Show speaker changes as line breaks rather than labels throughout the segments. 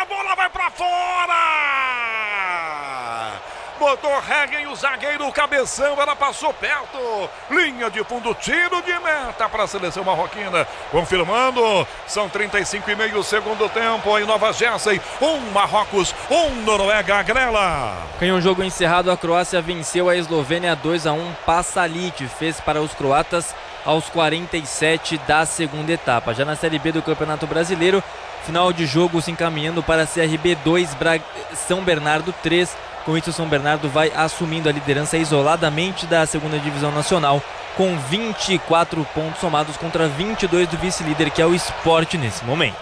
a bola vai pra fora! Botou Regen e o zagueiro, o cabeção, ela passou perto. Linha de fundo, tiro de meta para a seleção marroquina. Confirmando, são 35,5 segundo tempo em Nova Jersey. Marrocos, Noruega, Grela.
Em um jogo encerrado, a Croácia venceu a Eslovênia 2-1. Pasalic fez para os croatas aos 47 da segunda etapa. Já na Série B do Campeonato Brasileiro, final de jogo se encaminhando para CRB 2, São Bernardo 3. Com isso, São Bernardo vai assumindo a liderança isoladamente da segunda divisão nacional, com 24 pontos somados contra 22 do vice-líder, que é o Sport nesse momento.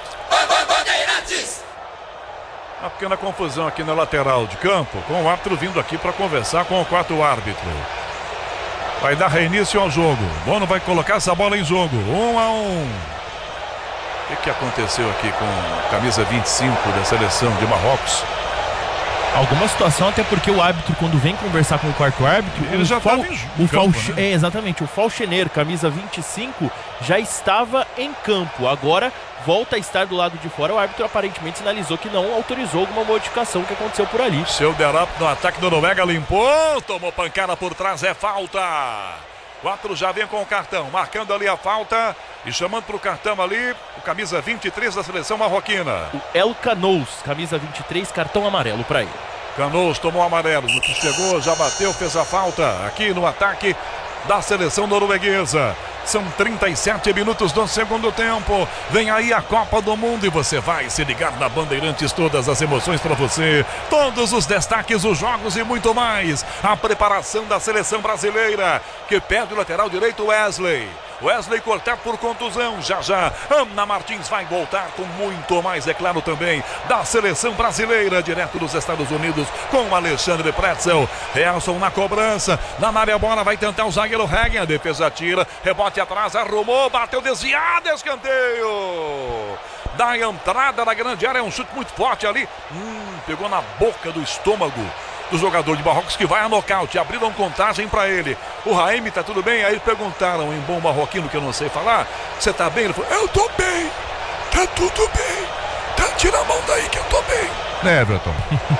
Uma pequena confusão aqui na lateral de campo, com o árbitro vindo aqui para conversar com o quarto árbitro. Vai dar reinício ao jogo. Bono vai colocar essa bola em jogo. 1-1. O que aconteceu aqui com a camisa 25 da seleção de Marrocos?
Alguma situação, até porque o árbitro, quando vem conversar com o quarto árbitro,
ele já estava em campo, né?
Exatamente, o Falchener, camisa 25, já estava em campo. Agora volta a estar do lado de fora. O árbitro aparentemente sinalizou que não autorizou alguma modificação que aconteceu por ali.
Seu Derap no ataque do Noruega limpou, tomou pancada por trás, é falta. 4 já vem com o cartão, marcando ali a falta e chamando para o cartão ali o camisa 23 da seleção marroquina.
O El Canous, camisa 23, cartão amarelo para ele.
Canous tomou amarelo, no que chegou, já bateu, fez a falta aqui no ataque da seleção norueguesa. São 37 minutos do segundo tempo. Vem aí a Copa do Mundo e você vai se ligar na Bandeirantes. Todas as emoções para você, todos os destaques, os jogos e muito mais. A preparação da seleção brasileira, que perde o lateral direito Wesley cortado por contusão. Já Ana Martins vai voltar com muito mais, é claro, também da seleção brasileira, direto dos Estados Unidos, com Alexandre Pretzel. Elson na cobrança, na área a bola, vai tentar o zagueiro Regen, a defesa tira, rebote atrás, arrumou, bateu desviado, escanteio. Da entrada da grande área, é um chute muito forte ali, pegou na boca do estômago do jogador de Marrocos, que vai a nocaute. Abriram contagem para ele. O Raim, tá tudo bem? Aí perguntaram em bom marroquino, que eu não sei falar, você tá bem? Ele falou, eu tô bem, tá tudo bem, tira a mão daí que eu tô bem. Né, Everton?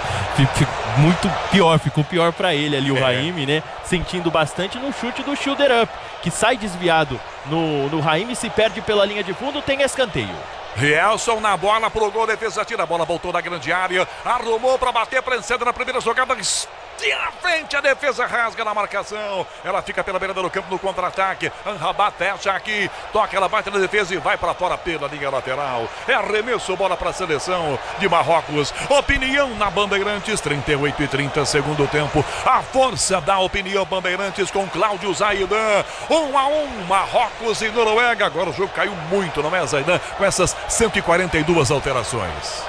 Ficou pior para ele ali, o Raim, né? Sentindo bastante no chute do Shoulder Up, que sai desviado no Raim e se perde pela linha de fundo, tem escanteio.
Rielson na bola pro gol, defesa tira, a bola voltou na grande área, arrumou para bater, prensando na primeira jogada, na frente, a defesa rasga na marcação, ela fica pela beirada do campo no contra-ataque, Anrabat fecha aqui, toca, ela bate na defesa e vai para fora pela linha lateral, é arremesso, bola para a seleção de Marrocos. Opinião na Bandeirantes, 38:30 segundo tempo, a força da opinião Bandeirantes com Cláudio Zaidan. 1-1, Marrocos e Noruega. Agora o jogo caiu muito, não é, Zaidan? Com essas 142 alterações.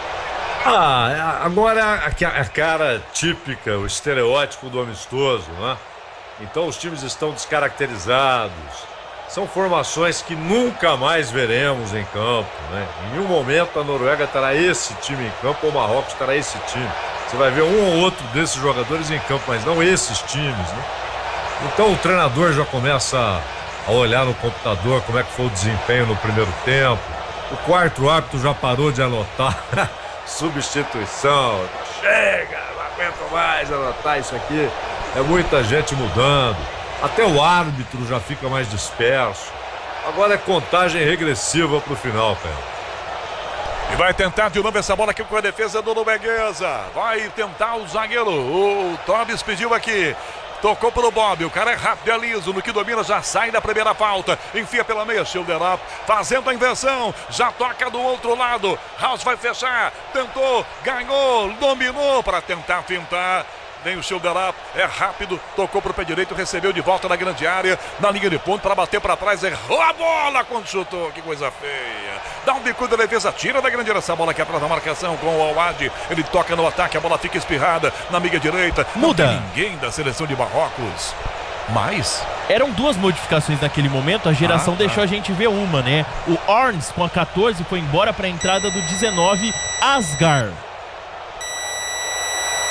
Agora a cara típica, o estereótipo do amistoso, né? Então os times estão descaracterizados. São formações que nunca mais veremos em campo, né? Em nenhum momento a Noruega terá esse time em campo ou o Marrocos terá esse time. Você vai ver um ou outro desses jogadores em campo, mas não esses times, né? Então o treinador já começa a olhar no computador como é que foi o desempenho no primeiro tempo. O quarto árbitro já parou de anotar substituição. Chega, não aguento mais anotar isso aqui. É muita gente mudando. Até o árbitro já fica mais disperso. Agora é contagem regressiva pro final, cara.
E vai tentar de novo essa bola aqui com a defesa do norueguesa. Vai tentar o zagueiro. O Tobis pediu aqui. Tocou pro Bob, o cara é rápido, é liso, no que domina, já sai da primeira falta, enfia pela meia, Shoulder Up, fazendo a inversão, já toca do outro lado, House vai fechar, tentou, ganhou, dominou para tentar fintar. Vem o Shoulder Up, é rápido, tocou pro pé direito, recebeu de volta na grande área, na linha de ponto para bater para trás, errou a bola quando chutou, que coisa feia. Dá um bicudo da defesa, tira da grande área essa bola aqui atrás da marcação com o Awad, ele toca no ataque, a bola fica espirrada na meia direita.
Muda.
Não tem ninguém da seleção de Marrocos. Mas
eram duas modificações naquele momento, a geração deixou a gente ver uma, né? O Arns com a 14 foi embora para a entrada do 19, Asgar.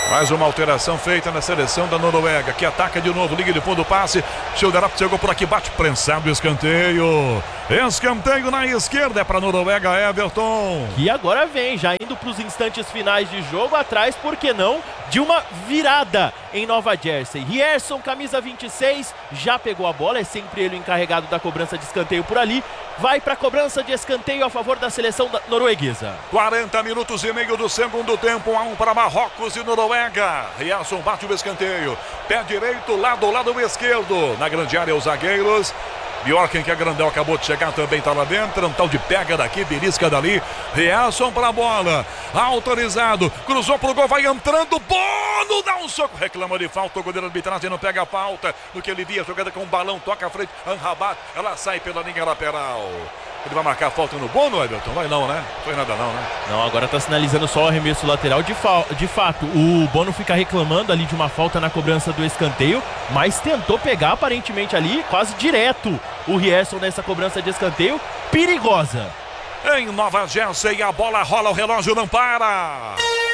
Mais uma alteração feita na seleção da Noruega, que ataca de novo, liga de fundo, passe. Schilderap chegou por aqui, bate prensado, escanteio. Escanteio na esquerda, é para a Noruega, Everton.
Que agora vem, já indo para os instantes finais de jogo, atrás, por que não, de uma virada em Nova Jersey. Rierson, camisa 26, já pegou a bola, é sempre ele o encarregado da cobrança de escanteio por ali. Vai para a cobrança de escanteio a favor da seleção norueguesa.
40 minutos e meio do segundo tempo, 1-1 para Marrocos e Noruega. Rierson bate o escanteio, pé direito, lado esquerdo. Na grande área os zagueiros. Bjorken, que é grandão, acabou de chegar, também está lá dentro. Um tal de pega daqui, belisca dali. Rierson para a bola, autorizado, cruzou pro gol, vai entrando. Bono dá um soco, reclama de falta. O goleiro de arbitragem não pega a falta. No que ele via, jogada com um balão, toca à frente. Anrabat, ela sai pela linha lateral. Ele vai marcar a falta no Bono, Everton? Vai não, né? Não foi nada não, né?
Não, agora está sinalizando só o arremesso lateral. De fato, o Bono fica reclamando ali de uma falta na cobrança do escanteio, mas tentou pegar aparentemente ali, quase direto, o Rierson nessa cobrança de escanteio, perigosa.
Em Nova Jersey, a bola rola, o relógio não para.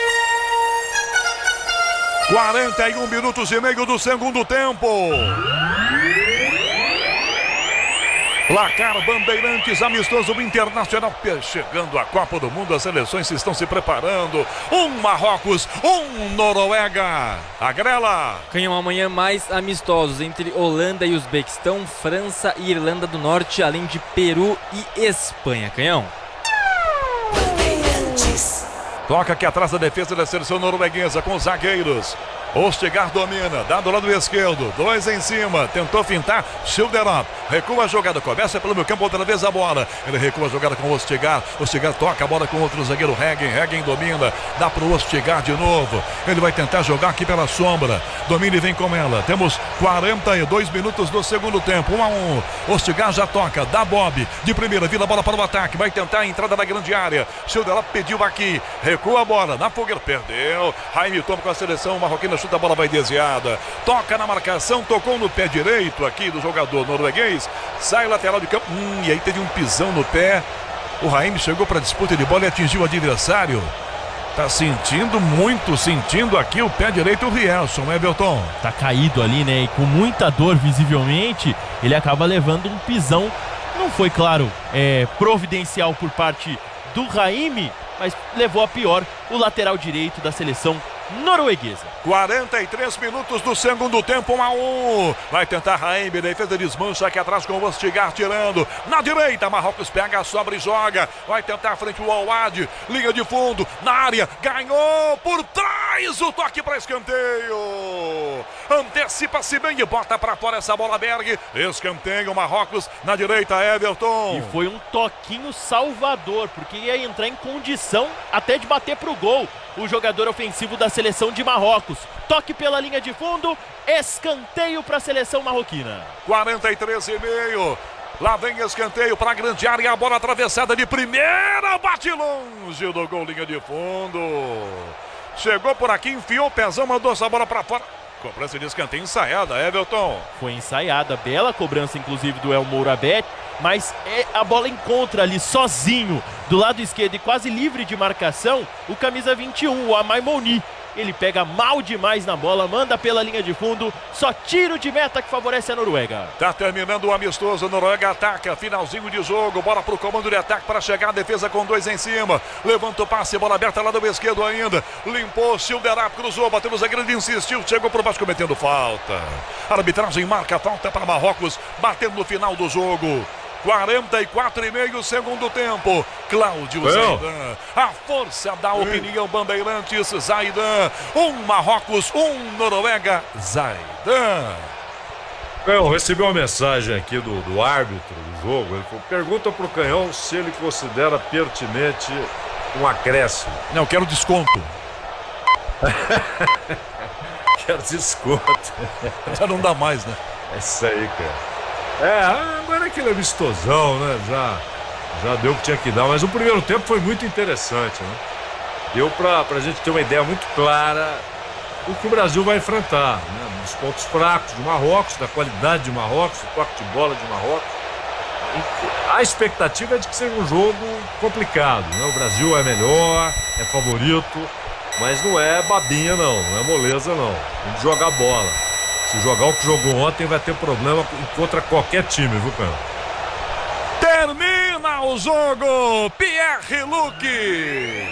41 minutos e meio do segundo tempo. Placar Bandeirantes, amistoso internacional. Chegando a Copa do Mundo, as seleções estão se preparando. Marrocos, Noruega. A grela.
Canhão, amanhã mais amistosos entre Holanda e Uzbequistão, França e Irlanda do Norte, além de Peru e Espanha. Canhão.
Toca aqui atrás da defesa da seleção norueguesa com os zagueiros. Ostigar domina, dá do lado esquerdo, 2 em cima, tentou fintar, Schilderap, recua a jogada, começa pelo meio campo, outra vez a bola, ele recua a jogada com o Ostigar toca a bola com outro zagueiro, Regen domina, dá pro Ostigar de novo, ele vai tentar jogar aqui pela sombra, domina e vem com ela, temos 42 minutos do segundo tempo, 1-1, Ostigar já toca, dá Bob, de primeira, vira a bola para o ataque, vai tentar a entrada na grande área, Schilderap pediu aqui, recua a bola, na fogueira, perdeu, Raime toma com a seleção marroquina, a bola vai desviada, toca na marcação, tocou no pé direito aqui do jogador norueguês, sai lateral de campo, e aí teve um pisão no pé, o Raime chegou para a disputa de bola e atingiu o adversário, tá sentindo aqui o pé direito, o Rierson, Everton.
Tá caído ali, né, e com muita dor visivelmente, ele acaba levando um pisão, não foi, claro, providencial por parte do Raime, mas levou a pior o lateral direito da seleção norueguesa.
43 minutos do segundo tempo, 1-1. Vai tentar Raime, defesa desmancha aqui atrás com o Ostigar tirando. Na direita, Marrocos pega, sobra e joga. Vai tentar a frente o Alwad, linha de fundo, na área, ganhou por trás o toque para escanteio. Antecipa-se bem e bota para fora essa bola, Berg. Escanteio, Marrocos na direita, Everton.
E foi um toquinho salvador, porque ia entrar em condição até de bater pro gol. O jogador ofensivo da seleção de Marrocos. Toque pela linha de fundo, escanteio para a seleção marroquina.
43,5. Lá vem escanteio para a grande área, a bola atravessada de primeira, bate longe do gol, linha de fundo. Chegou por aqui, enfiou o pezão, mandou essa bola para fora. Cobrança de escanteio ensaiada, Everton.
Foi ensaiada, bela cobrança inclusive do El Mourabet, mas a bola encontra ali sozinho, do lado esquerdo e quase livre de marcação, o camisa 21, o Amai Mouni. Ele pega mal demais na bola, manda pela linha de fundo, só tiro de meta que favorece a Noruega.
Tá terminando o amistoso, a Noruega ataca, finalzinho de jogo, bola pro comando de ataque para chegar a defesa com 2 em cima. Levanta o passe, bola aberta lá do esquerdo ainda, limpou, Schilderap cruzou, bateu no zagueiro, insistiu, chegou por baixo cometendo falta. A arbitragem marca a falta para Marrocos, batendo no final do jogo. 44,5 segundo tempo. Cláudio Zaidan, a força da opinião Bandeirantes, Zaidan. Marrocos, Noruega, Zaidan.
Eu recebi uma mensagem aqui do árbitro do jogo. Ele falou, pergunta pro Canhão se ele considera pertinente um acréscimo.
Não, quero desconto.
Quero desconto.
Já não dá mais, né?
É isso aí, cara. Agora é aquele amistosão, né? Já deu o que tinha que dar, mas o primeiro tempo foi muito interessante, né? Deu pra gente ter uma ideia muito clara do que o Brasil vai enfrentar, né? Dos pontos fracos de Marrocos, da qualidade de Marrocos, do toque de bola de Marrocos. A expectativa é de que seja um jogo complicado, né? O Brasil é melhor, é favorito, Mas não é babinha não é moleza não. Tem que jogar bola. Se jogar o que jogou ontem vai ter problema contra qualquer time, viu, cara?
Termina o jogo, Pierre Luque.